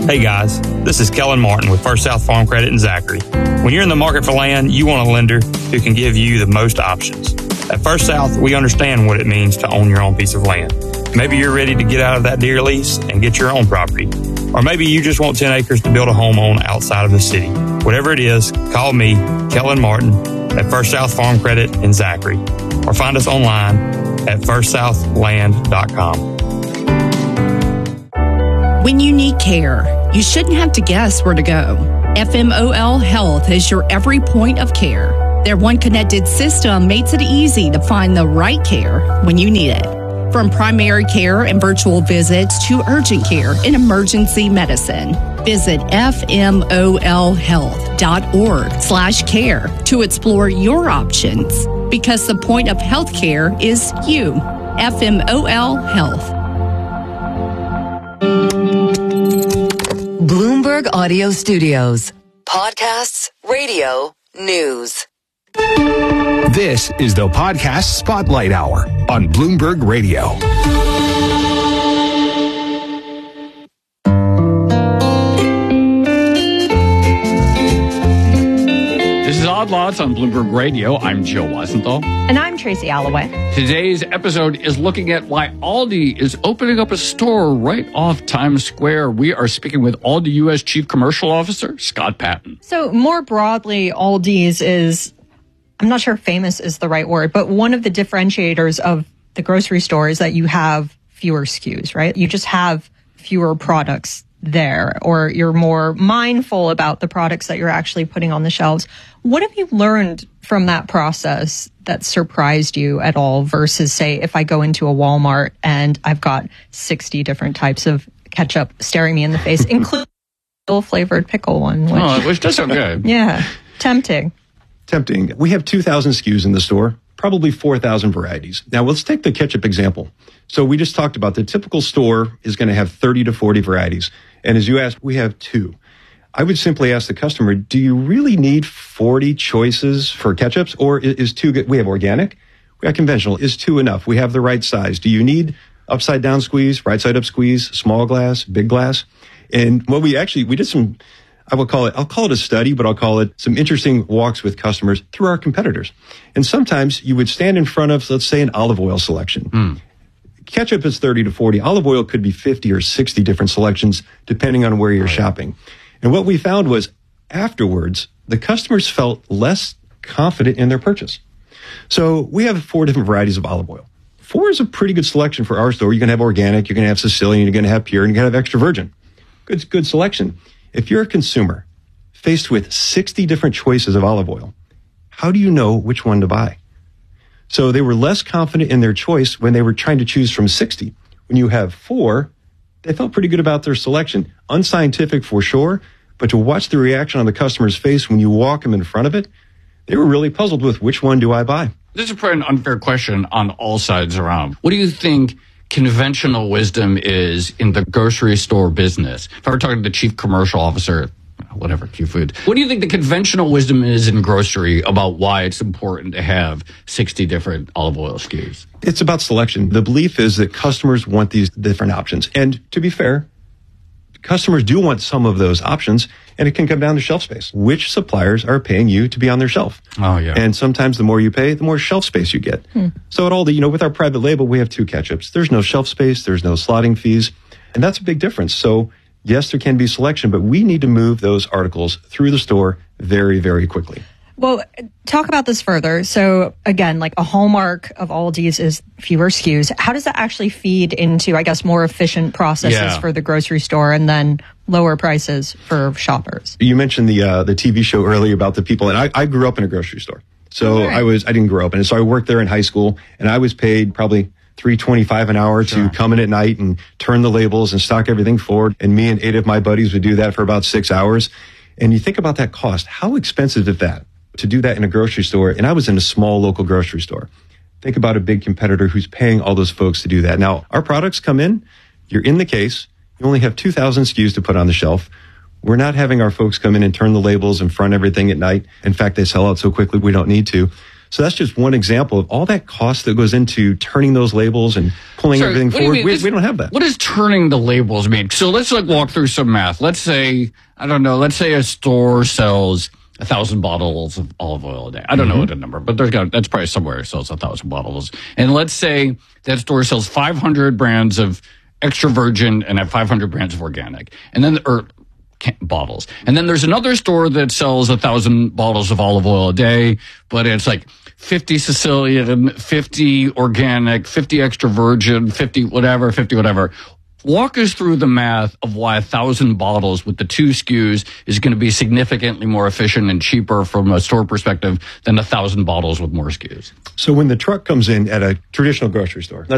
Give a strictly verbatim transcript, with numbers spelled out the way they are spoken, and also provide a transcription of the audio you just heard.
Hey guys, this is Kellen Martin with First South Farm Credit in Zachary. When you're in the market for land, you want a lender who can give you the most options. At First South, we understand what it means to own your own piece of land. Maybe you're ready to get out of that deer lease and get your own property. Or maybe you just want ten acres to build a home on outside of the city. Whatever it is, call me, Kellen Martin, at First South Farm Credit in Zachary. Or find us online at first south land dot com. When you need care, you shouldn't have to guess where to go. F M O L Health is your every point of care. Their one connected system makes it easy to find the right care when you need it. From primary care and virtual visits to urgent care and emergency medicine. Visit F M O L health dot org slash care to explore your options. Because the point of healthcare is you. F M O L Health. Bloomberg Audio Studios. Podcasts, radio, news. This is the Podcast Spotlight Hour on Bloomberg Radio. This is Odd Lots on Bloomberg Radio. I'm Joe Weisenthal. And I'm Tracy Alloway. Today's episode is looking at why Aldi is opening up a store right off Times Square. We are speaking with Aldi U S Chief Commercial Officer, Scott Patton. So more broadly, Aldi's is, I'm not sure famous is the right word, but one of the differentiators of the grocery store is that you have fewer S K Us, right? You just have fewer products there, or you're more mindful about the products that you're actually putting on the shelves. What have you learned from that process that surprised you at all versus, say, if I go into a Walmart and I've got sixty different types of ketchup staring me in the face, including the flavored pickle one. Which, oh, which does sound good. Yeah, tempting. Tempting. We have two thousand S K Us in the store, probably four thousand varieties. Now, let's take the ketchup example. So we just talked about the typical store is going to have thirty to forty varieties. And as you asked, we have two. I would simply ask the customer, do you really need forty choices for ketchups? Or is two good? We have organic, we have conventional. Is two enough? We have the right size. Do you need upside down squeeze, right side up squeeze, small glass, big glass? And what we actually, we did some, I will call it, I'll call it a study, but I'll call it some interesting walks with customers through our competitors. And sometimes you would stand in front of, let's say, an olive oil selection. Mm. Ketchup is thirty to forty. Olive oil could be fifty or sixty different selections, depending on where you're right. shopping. And what we found was afterwards, the customers felt less confident in their purchase. So we have four different varieties of olive oil. Four is a pretty good selection for our store. You're going to have organic, you're going to have Sicilian, you're going to have pure, and you're going to have extra virgin. Good, good selection. If you're a consumer faced with sixty different choices of olive oil, how do you know which one to buy? So they were less confident in their choice when they were trying to choose from sixty. When you have four, they felt pretty good about their selection. Unscientific for sure, but to watch the reaction on the customer's face when you walk them in front of it, they were really puzzled with which one do I buy? This is probably an unfair question on all sides around. What do you think conventional wisdom is in the grocery store business? If I were talking to the chief commercial officer, whatever, Q-Food, what do you think the conventional wisdom is in grocery about why it's important to have sixty different olive oil S K Us? It's about selection. The belief is that customers want these different options. And to be fair, customers do want some of those options, and it can come down to shelf space. Which suppliers are paying you to be on their shelf? Oh, yeah. And sometimes the more you pay, the more shelf space you get. Hmm. So at Aldi, you know, with our private label, we have two ketchups. There's no shelf space. There's no slotting fees. And that's a big difference. So yes, there can be selection, but we need to move those articles through the store very, very quickly. Well, talk about this further. So again, like a hallmark of Aldi's is fewer S K Us. How does that actually feed into, I guess, more efficient processes yeah. for the grocery store and then lower prices for shoppers? You mentioned the uh, the T V show earlier about the people, and I, I grew up in a grocery store. So right. I was I didn't grow up in it. So I worked there in high school, and I was paid probably three twenty-five an hour sure. to come in at night and turn the labels and stock everything forward. And me and eight of my buddies would do that for about six hours. And you think about that cost. How expensive is that to do that in a grocery store? And I was in a small local grocery store. Think about a big competitor who's paying all those folks to do that. Now, our products come in, you're in the case, you only have two thousand S K Us to put on the shelf. We're not having our folks come in and turn the labels and front everything at night. In fact, they sell out so quickly we don't need to. So that's just one example of all that cost that goes into turning those labels and pulling Sorry, everything what do you forward. mean? We, This- we don't have that. What does turning the labels mean? So let's like walk through some math. Let's say, I don't know, let's say a store sells a thousand bottles of olive oil a day. I don't Mm-hmm. know what the number, but there's got, that's probably somewhere it sells a thousand bottles. And let's say that store sells five hundred brands of extra virgin and have five hundred brands of organic. And then, or can, bottles. And then there's another store that sells a thousand bottles of olive oil a day, but it's like fifty Sicilian, fifty organic, fifty extra virgin, fifty whatever, fifty whatever. Walk us through the math of why a thousand bottles with the two S K Us is going to be significantly more efficient and cheaper from a store perspective than a thousand bottles with more S K Us. So when the truck comes in at a traditional grocery store,